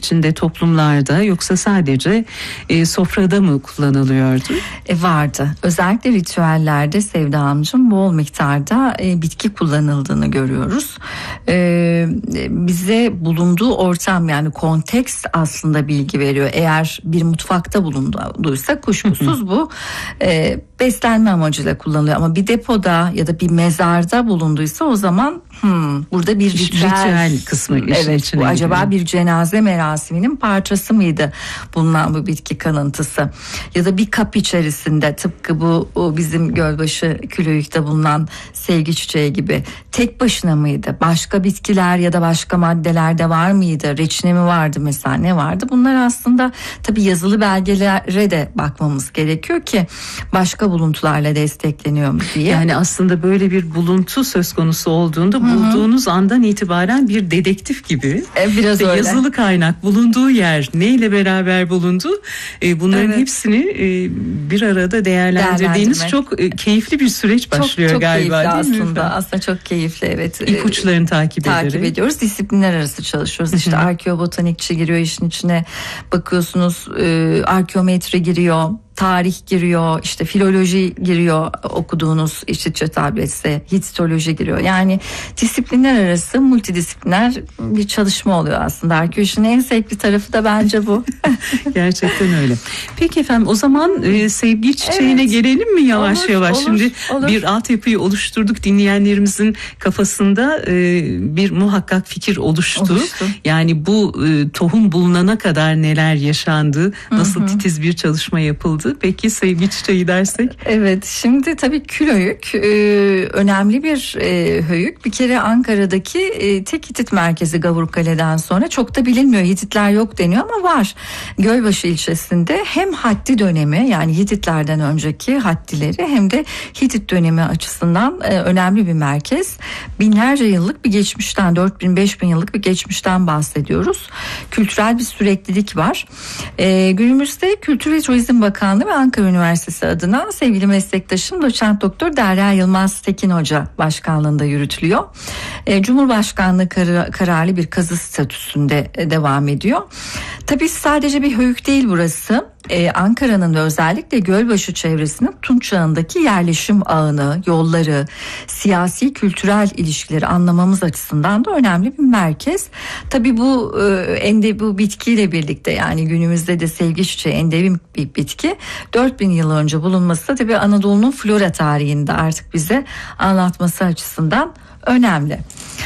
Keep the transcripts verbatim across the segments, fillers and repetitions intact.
içinde toplumlarda, yoksa sadece e, sofrada mı kullanılıyordu? E, vardı. Özellikle ritüellerde Sevda Hanımcığım bol miktarda e, bitki kullanıldığını görüyoruz. E, bize bulunduğu ortam, yani kontekst aslında bilgi veriyor. Eğer bir mutfakta bulunduysa kuşkusuz bu e, beslenme amacıyla kullanılıyor. Ama bir depoda ya da bir mezarda bulunduysa o zaman hmm, burada bir ritüel, ritüel kısmı işin evet, içine bu acaba giriyor. bir cenaze merasiminin parçası mıydı bulunan bu bitki kalıntısı? Ya da bir kap içerisinde, tıpkı bu bizim Gölbaşı Külüyük'te bulunan sevgi çiçeği gibi, tek başına mıydı? Başka bitkiler ya da başka maddeler de var mıydı? Reçine mi vardı mesela, ne vardı? Bunlar aslında tabii yazılı belgelere de bakmamız gerekiyor ki başka buluntularla destekleniyor mu diye. Yani aslında böyle bir buluntu söz konusu olduğunda, Hı-hı. bulduğunuz andan itibaren bir dedektif gibi. E, biraz öyle. Yazılı kaynak, bulunduğu yer, neyle beraber bulundu, e, bunların evet. hepsini e, bir arada değerlendirdiğiniz çok e, keyifli bir süreç başlıyor çok, çok galiba, değil aslında. mi efendim? Aslında çok keyifli, evet. İpuçlarını takip, takip ederek. ediyoruz. Disiplinler arası çalışıyoruz. Hı-hı. İşte arkeobotanikçi giriyor işin içine. Bakıyorsunuz e, arkeometri giriyor. Tarih giriyor, işte filoloji giriyor, okuduğunuz İşitçe tabletse, histoloji giriyor. Yani disiplinler arası multidisipliner bir çalışma oluyor aslında. Arkeolojinin en zevkli tarafı da bence bu. Gerçekten öyle. Peki efendim, o zaman e, sevgi çiçeğine evet. gelelim mi yavaş olur, yavaş? Olur, Şimdi olur. Bir altyapıyı oluşturduk, dinleyenlerimizin kafasında e, bir muhakkak fikir oluştu. oluştu. Yani bu e, tohum bulunana kadar neler yaşandı, nasıl Hı-hı. titiz bir çalışma yapıldı. Peki sevgi çiçeği dersek? Evet, şimdi tabii Külhöyük e, önemli bir e, höyük. Bir kere Ankara'daki e, tek Hitit merkezi Gavurkale'den sonra çok da bilinmiyor. Hititler yok deniyor ama var. Gölbaşı ilçesinde hem Hatti dönemi, yani Hititlerden önceki Hattileri, hem de Hitit dönemi açısından e, önemli bir merkez. Binlerce yıllık bir geçmişten, dört bin beş bin yıllık bir geçmişten bahsediyoruz. Kültürel bir süreklilik var. E, günümüzde Kültür ve Turizm Bakanlığı ve Ankara Üniversitesi adına sevgili meslektaşım Doçent Doktor Derya Yılmaz Tekin Hoca başkanlığında yürütülüyor. E, Cumhurbaşkanlığı kar- kararlı bir kazı statüsünde e, devam ediyor. Tabii sadece bir höyük değil burası. Ee, Ankara'nın ve özellikle Gölbaşı çevresinin Tunç Çağı'ndaki yerleşim ağını, yolları, siyasi kültürel ilişkileri anlamamız açısından da önemli bir merkez. Tabii bu e, ende bu bitkiyle birlikte, yani günümüzde de sevgi çiçeği endemik bir bitki, dört bin yıl önce bulunması da tabii Anadolu'nun flora tarihinde artık bize anlatması açısından önemli.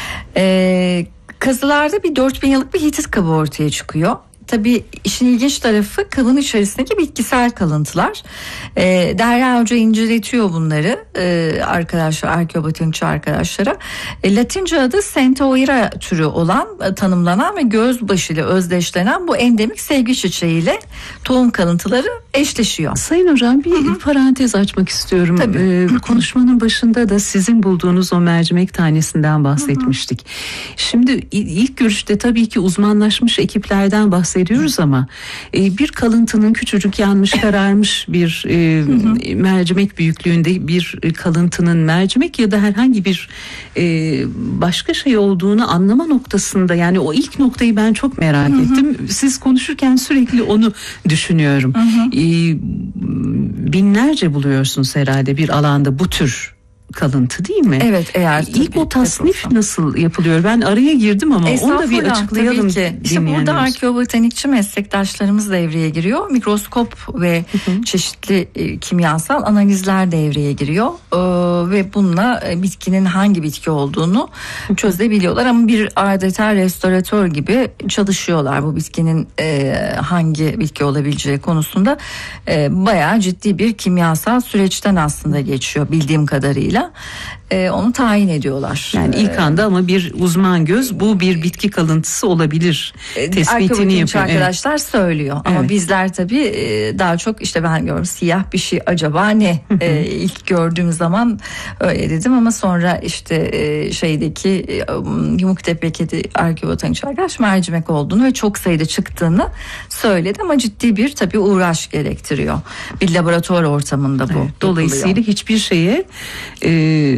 Ee, kazılarda bir dört bin yıllık bir Hitit kabı ortaya çıkıyor. Tabii işin ilginç tarafı kabın içerisindeki bitkisel kalıntılar. E, Derya Hoca inceletiyor bunları e, arkadaşlar, arkeobotanikçi arkadaşlara. E, Latince adı Centauira türü olan, e, tanımlanan ve gözbaşı ile özdeşlenen bu endemik sevgi çiçeğiyle tohum kalıntıları eşleşiyor. Sayın hocam, bir Hı-hı. parantez açmak istiyorum. Ee, konuşmanın başında da sizin bulduğunuz o mercimek tanesinden bahsetmiştik. Hı-hı. Şimdi ilk görüşte tabii ki uzmanlaşmış ekiplerden bahsediyoruz ama e, bir kalıntının küçücük yanmış kararmış bir e, mercimek büyüklüğünde bir kalıntının mercimek ya da herhangi bir e, başka şey olduğunu anlama noktasında, yani o ilk noktayı ben çok merak Hı-hı. ettim. Siz konuşurken sürekli onu düşünüyorum. E, binlerce buluyorsunuz herhalde bir alanda bu tür kalıntı, değil mi? Evet, eğer ilk o tasnif yapılsam. Nasıl yapılıyor? Ben araya girdim ama onu da bir açıklayalım. İşte burada arkeobotanikçi meslektaşlarımız devreye giriyor. Mikroskop ve hı hı. çeşitli e, kimyasal analizler devreye giriyor. E, ve bununla e, bitkinin hangi bitki olduğunu hı hı. çözebiliyorlar. Ama bir adeta restoratör gibi çalışıyorlar. Bu bitkinin e, hangi bitki olabileceği konusunda e, bayağı ciddi bir kimyasal süreçten aslında geçiyor bildiğim kadarıyla. Ee, onu tayin ediyorlar. Yani ilk anda ama bir uzman göz bu bir bitki kalıntısı olabilir tespitini yapıyor. Arkadaşlar evet. söylüyor ama evet. bizler tabii daha çok işte ben görüyorum siyah bir şey acaba ne ee, ilk gördüğüm zaman öyle dedim ama sonra işte şeydeki Yumuktepe'deki arkeobotanikçi arkadaş mercimek olduğunu ve çok sayıda çıktığını söyledi ama ciddi bir tabii uğraş gerektiriyor. Bir laboratuvar ortamında bu. Evet, dolayısıyla hiçbir şeye e, e,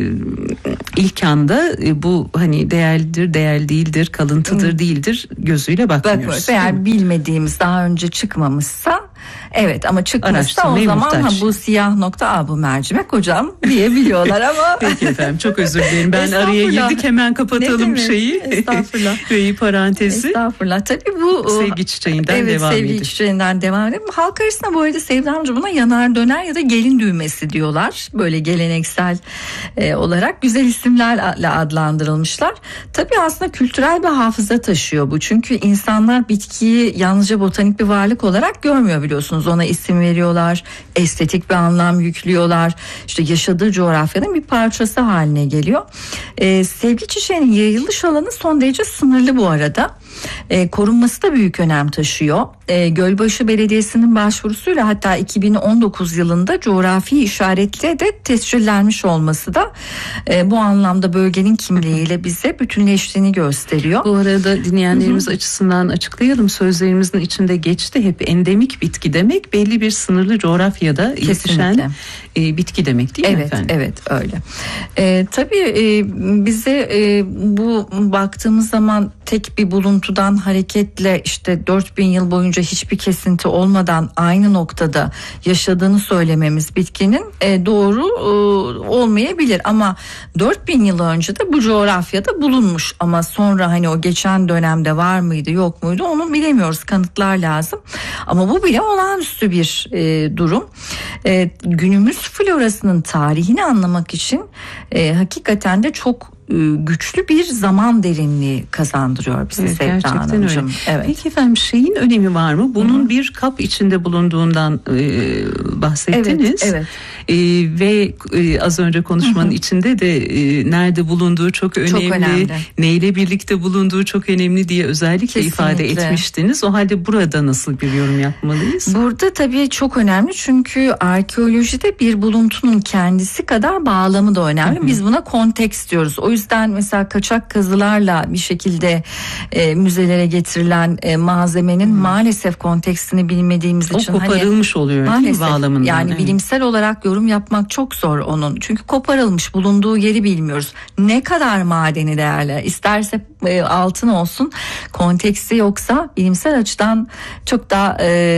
ilk anda e, bu hani değerlidir, değerli değildir, kalıntıdır, hmm. değildir gözüyle bakmıyoruz. Bakmıyoruz. Eğer bilmediğimiz daha önce çıkmamışsa evet, ama çıkmışsa o zaman ha, bu siyah nokta a bu mercimek hocam diyebiliyorlar ama. Peki efendim, çok özür dilerim. Ben araya girdik, hemen kapatalım şeyi. Estağfurullah. Ve parantezi. Estağfurullah. Tabii bu sevgi çiçeğinden evet, devam edelim. Evet, sevgi çiçeğinden devam edelim. Halk arasında bu arada Sevdamcığım buna yanar döner ya da gelin düğmesi diyorlar. Böyle geleneksel e, olarak güzel isimlerle adlandırılmışlar. Tabii aslında kültürel bir hafıza taşıyor bu. Çünkü insanlar bitkiyi yalnızca botanik bir varlık olarak görmüyor, biliyorsunuz. Ona isim veriyorlar, estetik bir anlam yüklüyorlar. İşte yaşadığı coğrafyanın bir parçası haline geliyor. Ee, sevgi çiçeğinin yayılış alanı son derece sınırlı bu arada. Ee, korunması da büyük önem taşıyor. Ee, Gölbaşı Belediyesi'nin başvurusuyla hatta iki bin on dokuz yılında coğrafi işaretle de tescillenmiş olması da e, bu anlamda bölgenin kimliğiyle bize bütünleştiğini gösteriyor. Bu arada dinleyenlerimiz Hı-hı. açısından açıklayalım. Sözlerimizin içinde geçti hep, endemik bitki demek belli bir sınırlı coğrafyada yetişen e, bitki demek değil evet, mi efendim? Evet, öyle. E, tabii e, bize e, bu baktığımız zaman tek bir buluntudan hareketle işte dört bin yıl boyunca hiçbir kesinti olmadan aynı noktada yaşadığını söylememiz bitkinin e, doğru e, olmayabilir ama dört bin yıl önce de bu coğrafyada bulunmuş ama sonra hani o geçen dönemde var mıydı yok muydu onu bilemiyoruz, kanıtlar lazım ama bu bile olağanüstü bir e, durum. E, günümüz florasının tarihini anlamak için e, hakikaten de çok güçlü bir zaman derinliği kazandırıyor bize evet, Sevda Hanımcığım. Evet. Peki efendim, şeyin önemi var mı? Bunun Hı-hı. bir kap içinde bulunduğundan e, bahsettiniz. Evet, evet. E, ve e, az önce konuşmanın Hı-hı. içinde de e, nerede bulunduğu çok önemli, çok önemli, neyle birlikte bulunduğu çok önemli diye özellikle Kesinlikle. ifade etmiştiniz. O halde burada nasıl bir yorum yapmalıyız? Burada tabii çok önemli çünkü arkeolojide bir buluntunun kendisi kadar bağlamı da önemli. Hı-hı. Biz buna kontekst diyoruz. O yüzden mesela kaçak kazılarla bir şekilde e, müzelere getirilen e, malzemenin hmm. maalesef kontekstini bilmediğimiz o için o koparılmış hani, oluyor maalesef, değil mi bağlamından? Yani evet. bilimsel olarak yorum yapmak çok zor onun. Çünkü koparılmış, bulunduğu yeri bilmiyoruz. Ne kadar madeni değerli, isterse e, altın olsun, konteksti yoksa bilimsel açıdan çok daha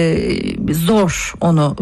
e, zor onu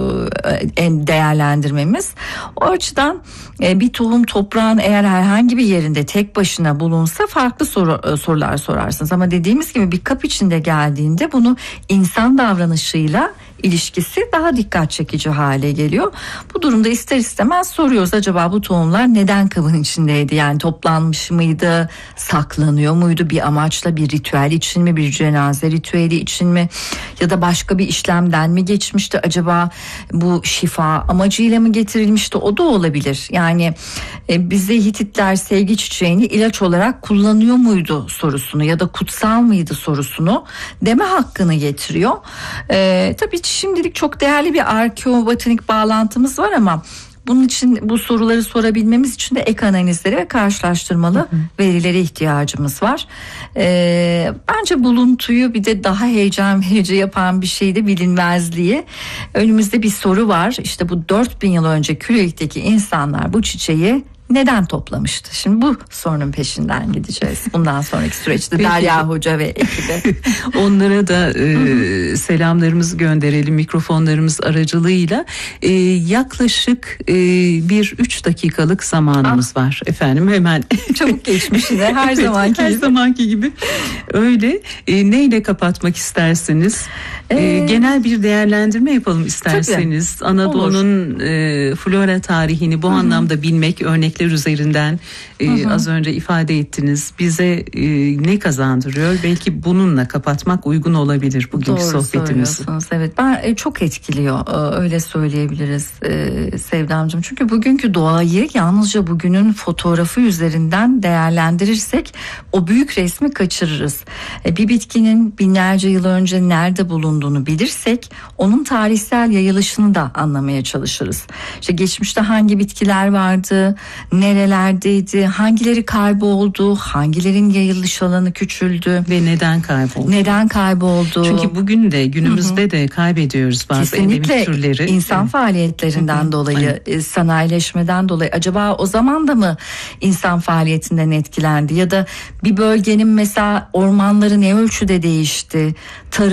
e, değerlendirmemiz. O açıdan e, bir tohum toprağın eğer herhangi bir yerinde tek başına bulunsa farklı soru, sorular sorarsınız ama dediğimiz gibi bir kap içinde geldiğinde bunu insan davranışıyla ilişkisi daha dikkat çekici hale geliyor. Bu durumda ister istemez soruyoruz, acaba bu tohumlar neden kabın içindeydi? Yani toplanmış mıydı, saklanıyor muydu, bir amaçla, bir ritüel için mi, bir cenaze ritüeli için mi, ya da başka bir işlemden mi geçmişti? Acaba bu şifa amacıyla mı getirilmişti? O da olabilir. Yani e, bize Hititler sevgi çiçeğini ilaç olarak kullanıyor muydu sorusunu ya da kutsal mıydı sorusunu deme hakkını getiriyor. E, tabii şimdilik çok değerli bir arkeobotanik bağlantımız var ama bunun için, bu soruları sorabilmemiz için de ek analizleri ve karşılaştırmalı hı hı. verilere ihtiyacımız var. Ee, bence buluntuyu bir de daha heyecan verici yapan bir şey de bilinmezliği. Önümüzde bir soru var. İşte bu dört bin yıl önce Külük'teki insanlar bu çiçeği neden toplamıştı? Şimdi bu sorunun peşinden gideceğiz. Bundan sonraki süreçte Derya Hoca ve ekibi. Onlara da e, selamlarımızı gönderelim mikrofonlarımız aracılığıyla. E, yaklaşık e, bir üç dakikalık zamanımız ah. var efendim. Hemen çabuk geçmiş yine her zamanki her gibi. zamanki gibi. Öyle. E, neyle kapatmak istersiniz? Ee, ee, genel bir değerlendirme yapalım isterseniz. Tabii, Anadolu'nun e, flora tarihini bu Hı-hı. anlamda bilmek, örnekler üzerinden e, az önce ifade ettiniz. Bize e, ne kazandırıyor? Belki bununla kapatmak uygun olabilir bugünkü Doğru sohbetimizi. Evet, ben e, çok etkiliyor. E, öyle söyleyebiliriz e, Sevdamcığım. Çünkü bugünkü doğayı yalnızca bugünün fotoğrafı üzerinden değerlendirirsek o büyük resmi kaçırırız. E, bir bitkinin binlerce yıl önce nerede bulunduğunu bulunduğunu bilirsek onun tarihsel yayılışını da anlamaya çalışırız. İşte geçmişte hangi bitkiler vardı, nerelerdeydi, hangileri kayboldu, hangilerin yayılış alanı küçüldü ve neden kayboldu? Neden kayboldu? Çünkü bugün de günümüzde hı hı. de kaybediyoruz bazı endemik türleri. Kesinlikle insan evet. faaliyetlerinden hı hı. dolayı, evet. sanayileşmeden dolayı. Acaba o zaman da mı insan faaliyetinden etkilendi ya da bir bölgenin mesela ormanları ne ölçüde değişti? Tarım